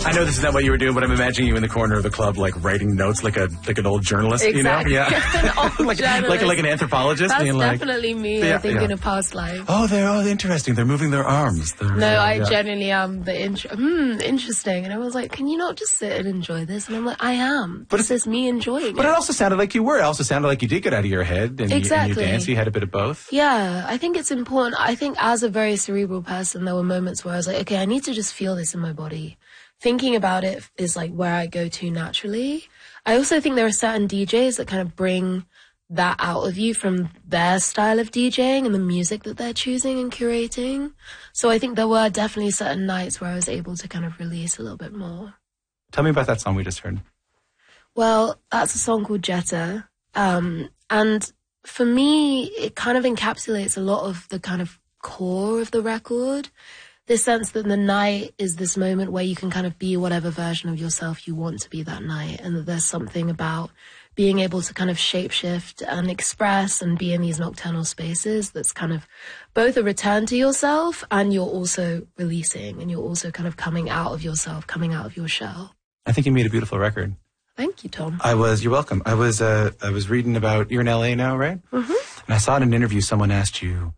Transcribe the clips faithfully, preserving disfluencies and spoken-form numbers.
I know this is not what you were doing, but I'm imagining you in the corner of the club, like writing notes like a like an old journalist, exactly. you know? Yeah. An old like, journalist. like like an anthropologist. That's being like, definitely me. yeah, I think yeah. in a past life. Oh, they're oh interesting. They're moving their arms. They're, No, uh, I yeah. genuinely am the int- hmm, interesting. And I was like, can you not just sit and enjoy this? And I'm like, I am. But this is me enjoying But it. it also sounded like you were. It also sounded like you did get out of your head and, Exactly. you, and you danced. You had a bit of both. Yeah, I think it's important. I think as a very cerebral person, there were moments where I was like, okay, I need to just feel this in my body. Thinking about it is like where I go to naturally. I also think there are certain D Js that kind of bring that out of you from their style of DJing and the music that they're choosing and curating. So I think there were definitely certain nights where I was able to kind of release a little bit more. Tell me about that song we just heard. Well, that's a song called Jetta. Um, and for me, it kind of encapsulates a lot of the kind of core of the record. This sense that the night is this moment where you can kind of be whatever version of yourself you want to be that night. And that there's something about being able to kind of shapeshift and express and be in these nocturnal spaces that's kind of both a return to yourself and you're also releasing and you're also kind of coming out of yourself, coming out of your shell. I think you made a beautiful record. Thank you, Tom. I was, you're welcome. I was, uh, I was reading about, you're in L A now, right? Mm-hmm. And I saw in an interview someone asked you,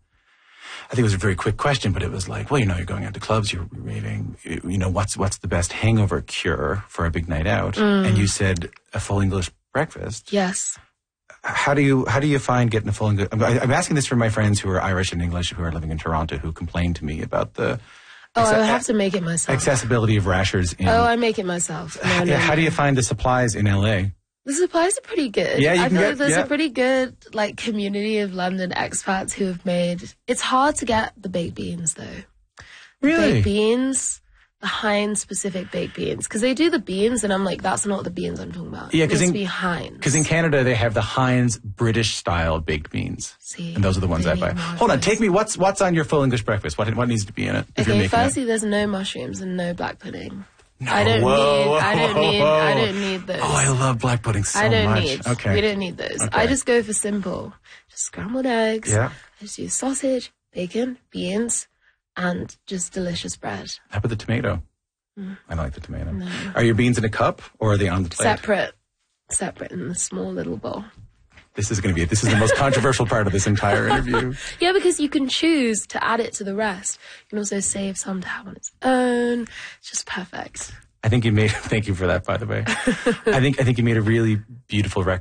I think it was a very quick question, but it was like, well, you know, you're going out to clubs, you're raving, you know, what's what's the best hangover cure for a big night out? Mm. And you said a full English breakfast. Yes. How do you how do you find getting a full English? I'm asking this for my friends who are Irish and English who are living in Toronto who complain to me about the Oh, acce- I have to make it myself. accessibility of rashers. In, Oh, I make it myself. No, no, yeah, how no. do you find the supplies in L A? The supplies are pretty good. Yeah, you I can feel get- like there's yeah. a pretty good like community of London expats who have made. It's hard to get the baked beans though. Really? Baked beans, the Heinz specific baked beans, because they do the beans, and I'm like, that's not the beans I'm talking about. Yeah, it because needs in to be Heinz. Because in Canada they have the Heinz British style baked beans, See, and those are the ones they I need buy. more Hold on, of take those. me. What's what's on your full English breakfast? What what needs to be in it? If you're Okay, making firstly, it? there's no mushrooms and no black pudding. No, I don't whoa, need. I don't whoa, need. whoa. I don't need those. Oh, I love black pudding so I don't much. need. Okay. We don't need those. Okay. I just go for simple. Just scrambled eggs. Yeah. I just use sausage, bacon, beans, and just delicious bread. How about the tomato? Mm. I don't like the tomato. No. Are your beans in a cup or are they on the plate? Separate. Separate in a small little bowl. This is going to be. This is the most controversial part of this entire interview. Yeah, because you can choose to add it to the rest. You can also save some to have on its own. It's just perfect. I think you made. Thank you for that, by the way. I think I think you made a really beautiful record.